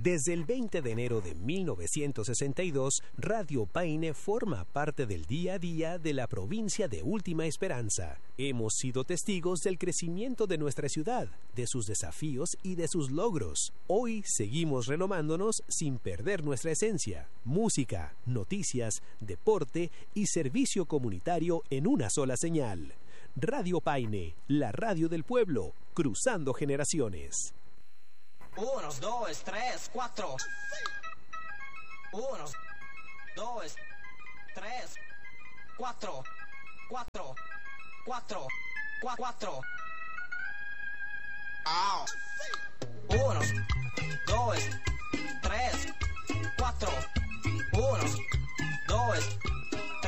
Desde el 20 de enero de 1962, Radio Paine forma parte del día a día de la provincia de Última Esperanza. Hemos sido testigos del crecimiento de nuestra ciudad, de sus desafíos y de sus logros. Hoy seguimos renomándonos sin perder nuestra esencia: música, noticias, deporte y servicio comunitario en una sola señal. Radio Paine, la radio del pueblo, cruzando generaciones. 1, 2, 3, 4. 1, 2, 3, 4. 4, 4, 4. 1, 2,